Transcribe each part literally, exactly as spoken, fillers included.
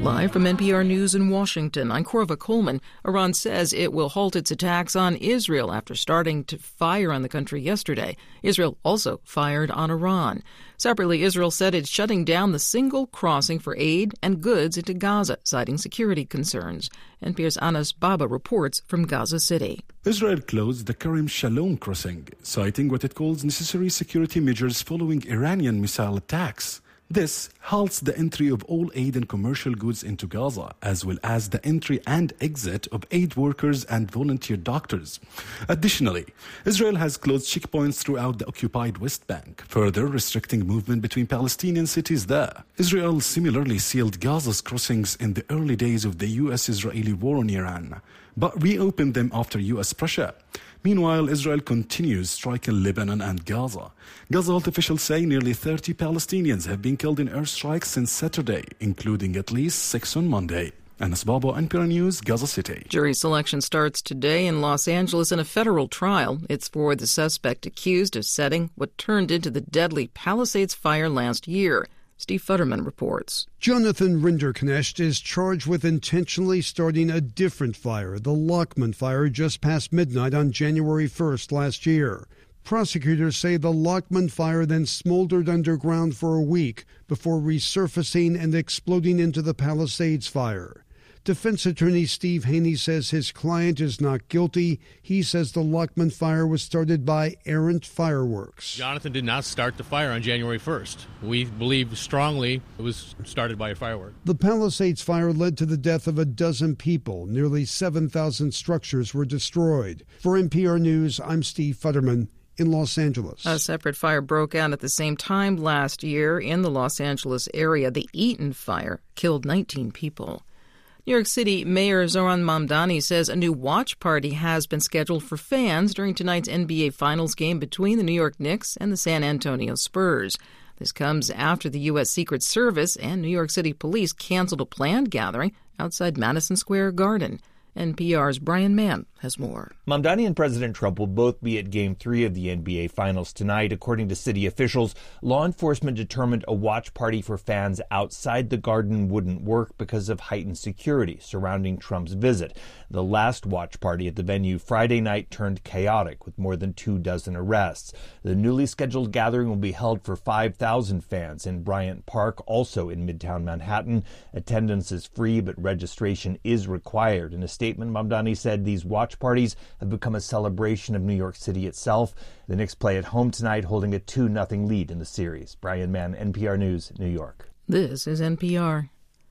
Live from N P R News in Washington, I'm Corva Coleman. Iran says it will halt its attacks on Israel after starting to fire on the country yesterday. Israel also fired on Iran. Separately, Israel said it's shutting down the single crossing for aid and goods into Gaza, citing security concerns. N P R's Anas Baba reports from Gaza City. Israel closed the Kerem Shalom crossing, citing what it calls necessary security measures following Iranian missile attacks. This halts the entry of all aid and commercial goods into Gaza, as well as the entry and exit of aid workers and volunteer doctors. Additionally, Israel has closed checkpoints throughout the occupied West Bank, further restricting movement between Palestinian cities there. Israel similarly sealed Gaza's crossings in the early days of the U S-Israeli war on Iran, but reopened them after U S pressure. Meanwhile, Israel continues striking Lebanon and Gaza. Gaza health officials say nearly thirty Palestinians have been killed in airstrikes since Saturday, including at least six on Monday. Anas Baba, N P R News, Gaza City. Jury selection starts today in Los Angeles in a federal trial. It's for the suspect accused of setting what turned into the deadly Palisades fire last year. Steve Futterman reports. Jonathan Rinderknecht is charged with intentionally starting a different fire, the Lockman fire, just past midnight on January first last year. Prosecutors say the Lockman fire then smoldered underground for a week before resurfacing and exploding into the Palisades fire. Defense attorney Steve Haney says his client is not guilty. He says the Lockman fire was started by errant fireworks. Jonathan did not start the fire on January first. We believe strongly it was started by a firework. The Palisades fire led to the death of a dozen people. Nearly seven thousand structures were destroyed. For N P R News, I'm Steve Futterman in Los Angeles. A separate fire broke out at the same time last year in the Los Angeles area. The Eaton fire killed nineteen people. New York City Mayor Zohran Mamdani says a new watch party has been scheduled for fans during tonight's N B A Finals game between the New York Knicks and the San Antonio Spurs. This comes after the U S Secret Service and New York City Police canceled a planned gathering outside Madison Square Garden. N P R's Brian Mann has more. Mamdani and President Trump will both be at Game three of the N B A Finals tonight. According to city officials, law enforcement determined a watch party for fans outside the Garden wouldn't work because of heightened security surrounding Trump's visit. The last watch party at the venue Friday night turned chaotic with more than two dozen arrests. The newly scheduled gathering will be held for five thousand fans in Bryant Park, also in Midtown Manhattan. Attendance is free, but registration is required. In a statement, Mamdani said these watch parties have become a celebration of New York City itself. The Knicks play at home tonight, holding a two nothing lead in the series. Brian Mann, N P R News, New York. This is N P R.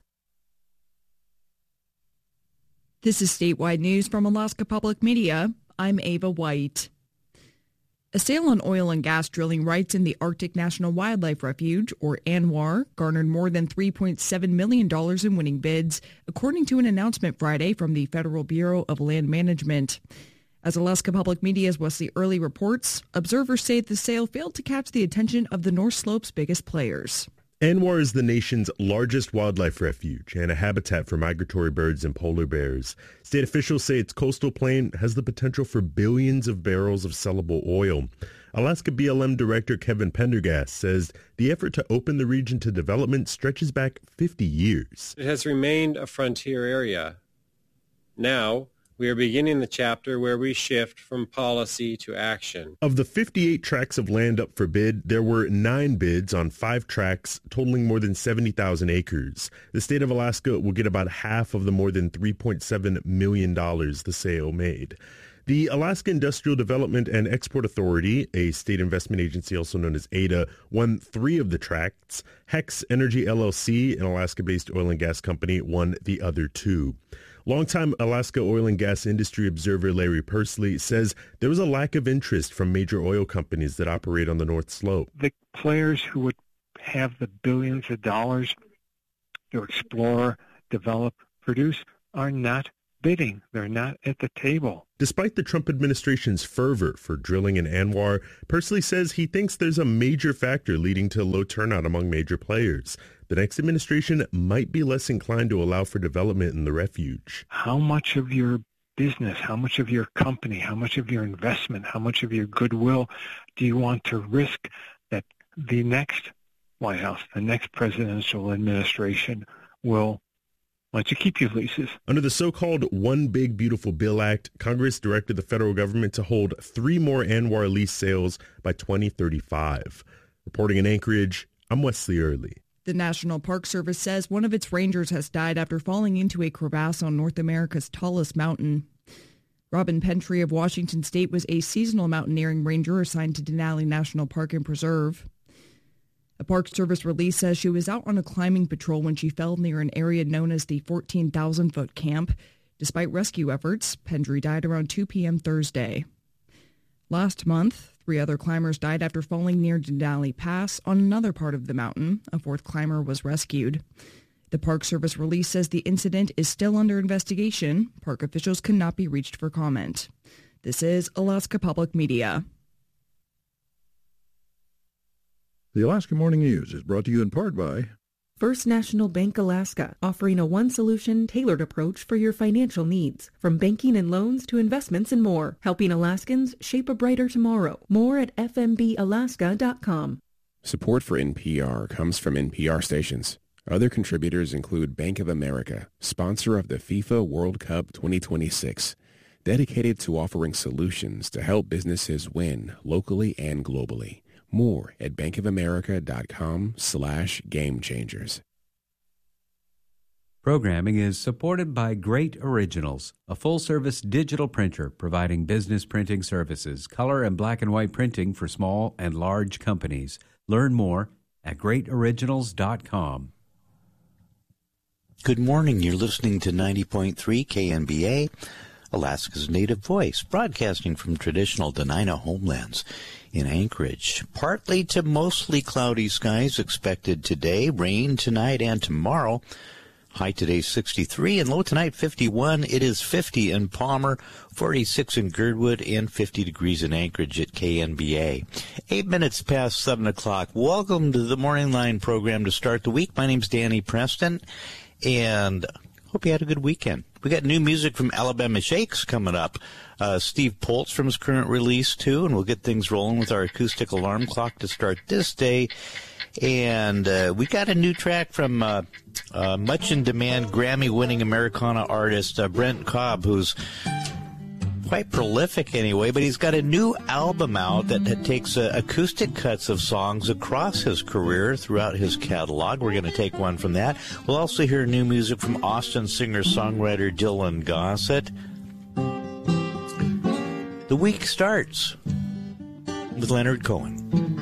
This is statewide news from Alaska Public Media. I'm Ava White. A sale on oil and gas drilling rights in the Arctic National Wildlife Refuge, or ANWR, garnered more than three point seven million dollars in winning bids, according to an announcement Friday from the Federal Bureau of Land Management. As Alaska Public Media's Wesley Early reports, observers say the sale failed to catch the attention of the North Slope's biggest players. ANWR is the nation's largest wildlife refuge and a habitat for migratory birds and polar bears. State officials say its coastal plain has the potential for billions of barrels of sellable oil. Alaska B L M Director Kevin Pendergast says the effort to open the region to development stretches back fifty years. It has remained a frontier area. Now, we are beginning the chapter where we shift from policy to action. Of the fifty-eight tracts of land up for bid, there were nine bids on five tracts totaling more than seventy thousand acres. The state of Alaska will get about half of the more than three point seven million dollars the sale made. The Alaska Industrial Development and Export Authority, a state investment agency also known as A D A, won three of the tracts. Hex Energy L L C, an Alaska-based oil and gas company, won the other two. Longtime Alaska oil and gas industry observer Larry Persley says there was a lack of interest from major oil companies that operate on the North Slope. The players who would have the billions of dollars to explore, develop, produce are not bidding. They're not at the table. Despite the Trump administration's fervor for drilling in ANWR, Persley says he thinks there's a major factor leading to low turnout among major players. The next administration might be less inclined to allow for development in the refuge. How much of your business, how much of your company, how much of your investment, how much of your goodwill do you want to risk that the next White House, the next presidential administration will Why don't you keep your leases? Under the so-called One Big Beautiful Bill Act, Congress directed the federal government to hold three more ANWR lease sales by twenty thirty-five. Reporting in Anchorage, I'm Wesley Early. The National Park Service says one of its rangers has died after falling into a crevasse on North America's tallest mountain. Robin Pentry of Washington State was a seasonal mountaineering ranger assigned to Denali National Park and Preserve. A Park Service release says she was out on a climbing patrol when she fell near an area known as the fourteen thousand foot camp. Despite rescue efforts, Pentry died around two p.m. Thursday. Last month, three other climbers died after falling near Denali Pass on another part of the mountain. A fourth climber was rescued. The Park Service release says the incident is still under investigation. Park officials cannot be reached for comment. This is Alaska Public Media. The Alaska Morning News is brought to you in part by First National Bank Alaska, offering a one-solution, tailored approach for your financial needs. From banking and loans to investments and more, helping Alaskans shape a brighter tomorrow. More at f m b alaska dot com. Support for N P R comes from N P R stations. Other contributors include Bank of America, sponsor of the FIFA World Cup twenty twenty-six, dedicated to offering solutions to help businesses win locally and globally. More at bankofamerica.com slash game changers. Programming is supported by Great Originals, a full-service digital printer providing business printing services, color and black and white printing for small and large companies. Learn more at great originals dot com. Good morning. You're listening to ninety point three K N B A, Alaska's native voice, broadcasting from traditional Dena'ina homelands in Anchorage. Partly to mostly cloudy skies expected today, rain tonight and tomorrow. High today sixty-three and low tonight fifty-one. It is fifty in Palmer, forty-six in Girdwood, and fifty degrees in Anchorage at K N B A. Eight minutes past seven o'clock. Welcome to the Morning Line program to start the week. My name's Danny Preston, and hope you had a good weekend. We got new music from Alabama Shakes coming up. Uh, Steve Poltz from his current release, too, and we'll get things rolling with our acoustic alarm clock to start this day. And uh, we got a new track from uh, uh, much-in-demand Grammy-winning Americana artist uh, Brent Cobb, who's quite prolific anyway, but he's got a new album out that, that takes uh, acoustic cuts of songs across his career throughout his catalog. We're going to take one from that. We'll also hear new music from Austin singer-songwriter Dylan Gossett. The week starts with Leonard Cohen.